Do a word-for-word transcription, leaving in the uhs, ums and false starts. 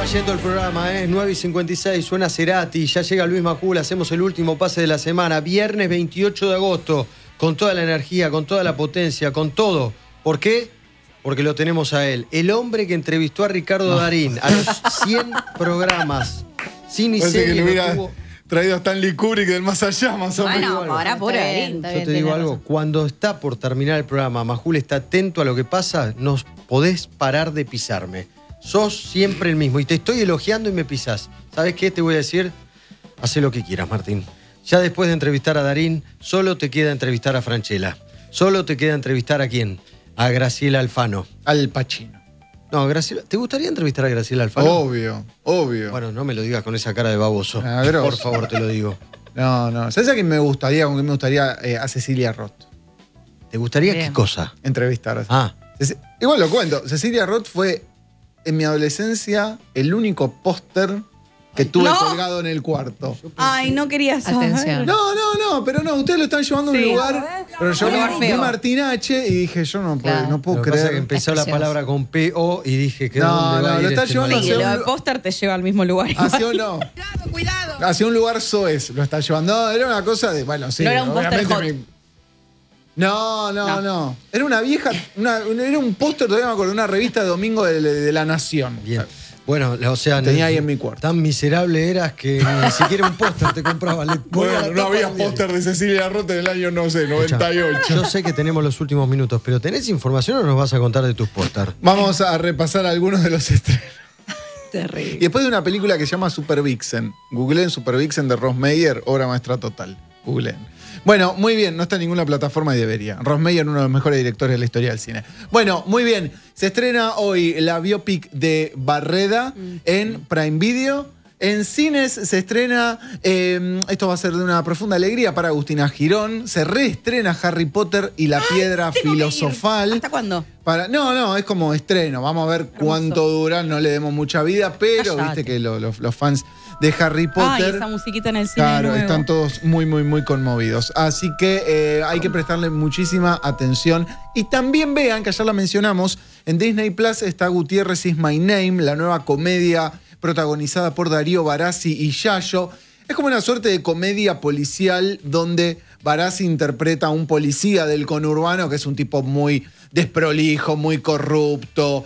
yendo el programa, ¿eh? nueve y cincuenta y seis, suena Cerati, ya llega Luis Majul, hacemos el último pase de la semana, viernes veintiocho de agosto, con toda la energía, con toda la potencia, con todo. ¿Por qué? Porque lo tenemos a él, el hombre que entrevistó a Ricardo no. Darín a los cien programas, sin ni serie, que lo hubiera tuvo... traído a Stanley Kubrick del más allá, más o menos. Bueno, ahora por Darín. Yo te digo algo, cuando está por terminar el programa, Majul está atento a lo que pasa, no podés parar de pisarme. Sos siempre el mismo y te estoy elogiando y me pisás. ¿Sabes qué? Te voy a decir, haz lo que quieras, Martín. Ya después de entrevistar a Darín, solo te queda entrevistar a Francella. Solo te queda entrevistar a quién? A Graciela Alfano. Al Pacino. No, Graciela, ¿te gustaría entrevistar a Graciela Alfano? Obvio, obvio. Bueno, no me lo digas con esa cara de baboso. Ah, por favor, te lo digo. No, no. ¿Sabes a quién me gustaría? ¿Con quién me gustaría? Eh, a Cecilia Roth. ¿Te gustaría Bien. qué cosa? Entrevistar. Ah. Cec- Igual lo cuento. Cecilia Roth fue, en mi adolescencia, el único póster que tuve no. colgado en el cuarto. Ay, no quería saber. Atención. No, no, no, pero no, ustedes lo están llevando a un Sí. lugar. Pero yo Un lugar vi feo. Martín H y dije, yo no puedo, Claro. no puedo Lo que pasa creer. es que empezó la precioso. palabra con P O y dije que No, dónde va no, a ir lo está este llevando maldito? Y hacia lo un- de póster te lleva al mismo lugar. Hacia un no. Cuidado, cuidado. Hacia un lugar soez lo está llevando. No, era una cosa de, bueno, sí. No era un póster obviamente hot. me- No, no, no, No. Era una vieja, una- era un póster, todavía me acuerdo, una revista de domingo de, de La Nación. Bien. Bueno, o sea, Tenía no- ahí en mi cuarto. Tan miserable eras que ni siquiera un póster te compraba. Le ponía la Bueno, no tapa había del diario. póster de Cecilia Roth en el año, no sé, noventa y ocho. Yo sé que tenemos los últimos minutos, pero ¿tenés información o nos vas a contar de tus póster? Vamos a repasar algunos de los estrenos. Y Terrible. después de una película que se llama Super Vixen. Googleen Super Vixen de Ross Meyer, obra maestra total. Googleen. Bueno, muy bien, no está en ninguna plataforma y debería. Ross Meyer, uno de los mejores directores de la historia del cine. Bueno, muy bien. Se estrena hoy la biopic de Barreda en Prime Video. En cines se estrena, eh, esto va a ser de una profunda alegría para Agustina Girón. Se reestrena Harry Potter y la piedra tengo que ir. filosofal. ¿Hasta cuándo? Para, no, no, es como estreno. Vamos a ver cuánto dura, no le demos mucha vida, pero Cállate. viste que lo- lo- los fans de Harry Ay, Potter, esa musiquita en el cine claro, nuevo. están todos muy, muy, muy conmovidos. Así que eh, hay que prestarle muchísima atención. Y también vean, que ayer la mencionamos, en Disney Plus está Gutiérrez is My Name, la nueva comedia protagonizada por Darío Barassi y Yayo. Es como una suerte de comedia policial donde Barassi interpreta a un policía del conurbano que es un tipo muy desprolijo, muy corrupto,